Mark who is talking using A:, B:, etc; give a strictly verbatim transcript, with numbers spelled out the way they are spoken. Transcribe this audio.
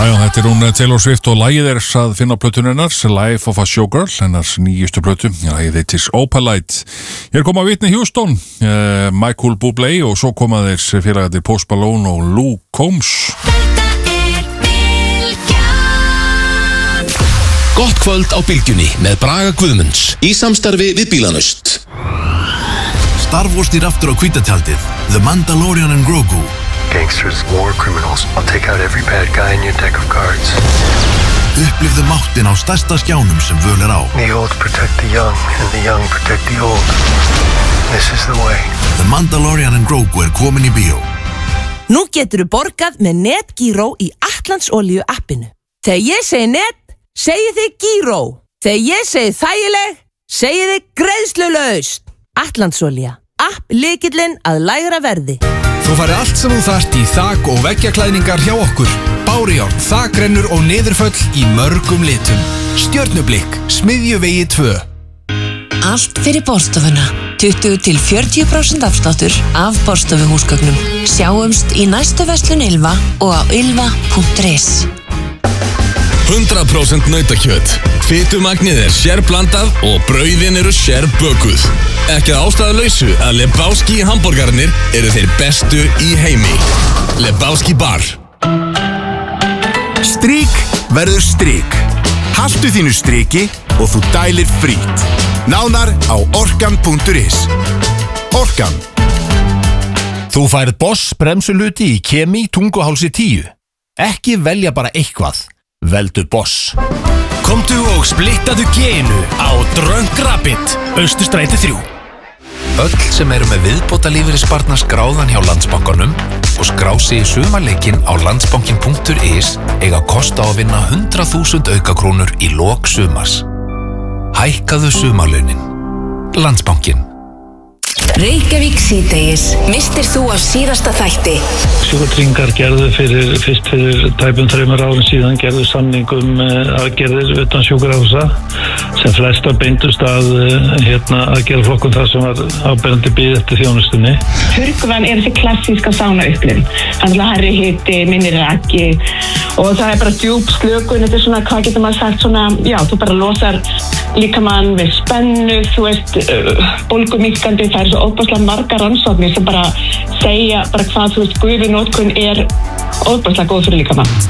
A: já, þetta er hún Taylor Swift og lagið er að finna á plötunni hennar, Life of a Showgirl, hennars nýjustu plötu, lagið heitir Opalite. Hér koma Whitney Houston, uh, Michael Bublé og svo koma þeir félagarnir Post Malone og Luke Combs.
B: Gott kvöld á Bylgjunni með Braga Guðmunds í samstarfi við Bílanust.
C: Star Wars er aftur á hvítatjaldið, The Mandalorian and Grogu.
D: Gangsters, war criminals. I'll take out every bad guy in your deck of cards.
C: Upplifðu máttin á stærsta skjánum sem völ er á.
D: The old protect the young, and the young protect the old. This is the way.
C: The Mandalorian and Grogu er komin í bíó.
E: Nú geturðu borgað með NetGiro í Atlandsolíu appinu. Þegar ég segi net, segi þið Giro. Þegar ég segi þægileg, segi þið greiðslulaust. Atlandsolía, app lykillinn að lægra verði.
F: Þú færi allt sem þú þarft í þak- og veggjaklæðningar hjá okkur. Bárujárn, þakrennur og niðurföll í mörgum litum. Stjörnublikk, Smiðjuvegi tvö.
G: Allt fyrir borstofuna. tuttugu til fjörutíu prósent afsláttur af borstofuhúsgögnum. Sjáumst í næstu verslun Ylva og á ylva punktur is.
B: hundrað prósent nautakjöt. Fitumagnið er sérblandað og brauðin eru sérbökuð. Ekki að ástæðulausu að Lebowski hamborgarnir eru þeir bestu í heimi. Lebowski bar.
C: Strik verður strik. Haltu þínu striki og þú dælir frít. Nánar á orkan punktur is. Orkan.
H: Þú færð Boss bremsuluti í Kemi Tunguhálsi tíu. Ekki velja bara eitthvað. Veldu Boss.
F: Komdu og splittaðu genu á Drunk Rabbit, Austurstræti þrjú.
I: Öll sem eru með viðbóta lífeyrissparna skráðan hjá Landsbankanum og skrá sig í sumarleikinn á landsbankin punktur is eiga kosta á að vinna hundrað þúsund aukakrónur í lok sumars. Hækkaðu sumarlaunin. Landsbankin.
G: Reykjavík síðdegis. Mistir þú af síðasta þætti?
J: Sjúkratryggingar gerðu fyrir, fyrst fyrir tæpum þreymur árum síðan gerðu samningum aðgerðir utan sjúkrahúsa sem flesta beindust að hérna aðgerðaflokkum þar sem var áberandi bið eftir þjónustunni.
K: Hurgvan er þessi klassíska sánaupplifun. Þannig að herri hiti, minni raki og það er bara djúp slökun, þetta er svona, hvað getur maður sagt, svona, já, þú bara losar líkamann við spennu, þú veist, uh, bólguminnkandi, það er svo óbærslega margar rannsóknir sem bara segja bara hvað, þú veist, gufunotkun er óbærslega góð fyrir líkamann.